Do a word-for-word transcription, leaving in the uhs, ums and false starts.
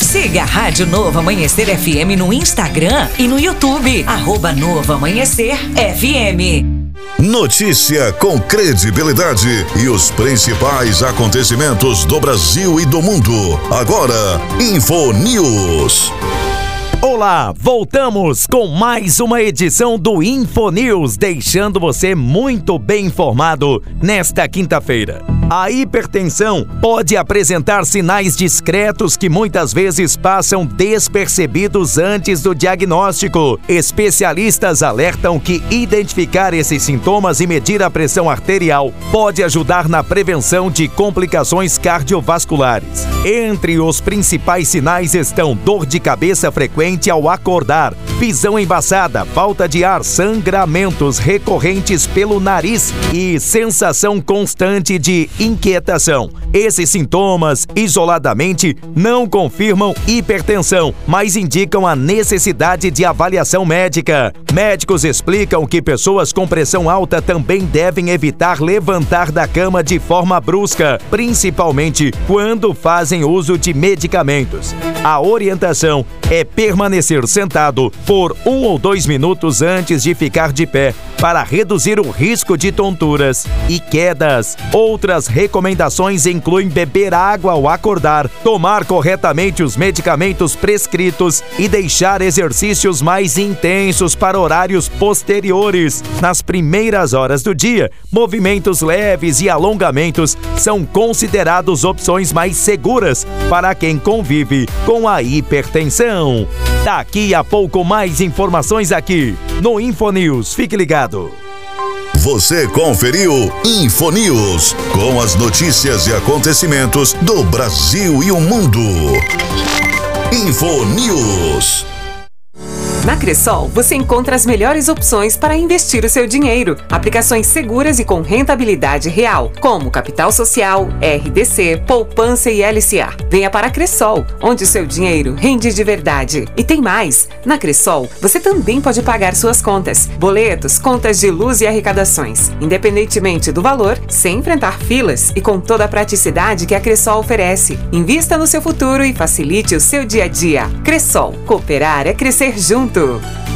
Siga a Rádio Novo Amanhecer F M no Instagram e no YouTube, arroba Novo Amanhecer F M. Notícia com credibilidade e os principais acontecimentos do Brasil e do mundo. Agora, Infonews. Olá, voltamos com mais uma edição do Infonews, deixando você muito bem informado nesta quinta-feira. A hipertensão pode apresentar sinais discretos que muitas vezes passam despercebidos antes do diagnóstico. Especialistas alertam que identificar esses sintomas e medir a pressão arterial pode ajudar na prevenção de complicações cardiovasculares. Entre os principais sinais estão dor de cabeça frequente ao acordar, visão embaçada, falta de ar, sangramentos recorrentes pelo nariz e sensação constante de inquietação. Esses sintomas, isoladamente, não confirmam hipertensão, mas indicam a necessidade de avaliação médica. Médicos explicam que pessoas com pressão alta também devem evitar levantar da cama de forma brusca, principalmente quando fazem uso de medicamentos. A orientação é permanecer sentado por um ou dois minutos antes de ficar de pé, para reduzir o risco de tonturas e quedas. Outras recomendações incluem beber água ao acordar, tomar corretamente os medicamentos prescritos e deixar exercícios mais intensos para horários posteriores. Nas primeiras horas do dia, movimentos leves e alongamentos são considerados opções mais seguras para quem convive com a hipertensão. Daqui a pouco mais informações aqui no Infonews. Fique ligado. Você conferiu Infonews, com as notícias e acontecimentos do Brasil e o mundo. Infonews. Na Cressol, você encontra as melhores opções para investir o seu dinheiro. Aplicações seguras e com rentabilidade real, como Capital Social, R D C, Poupança e L C A. Venha para a Cressol, onde o seu dinheiro rende de verdade. E tem mais! Na Cressol, você também pode pagar suas contas, boletos, contas de luz e arrecadações, independentemente do valor, sem enfrentar filas e com toda a praticidade que a Cressol oferece. Invista no seu futuro e facilite o seu dia a dia. Cressol, cooperar é crescer junto.